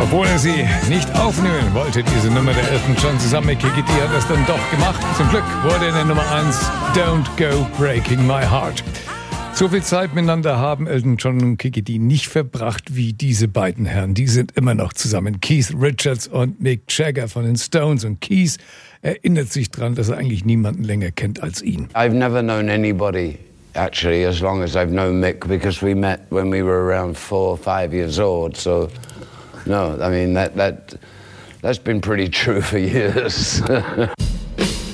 Obwohl er sie nicht aufnehmen wollte, diese Nummer der Elton John zusammen mit Kiki D, hat er es dann doch gemacht. Zum Glück wurde in der Nummer 1 Don't Go Breaking My Heart. So viel Zeit miteinander haben Elton John und Kiki D nicht verbracht wie diese beiden Herren. Die sind immer noch zusammen. Keith Richards und Mick Jagger von den Stones. Und Keith erinnert sich daran, dass er eigentlich niemanden länger kennt als ihn. I've never known anybody actually as long as I've known Mick, because we met when we were around 4 or 5 years old. So no, I mean that's been pretty true for years.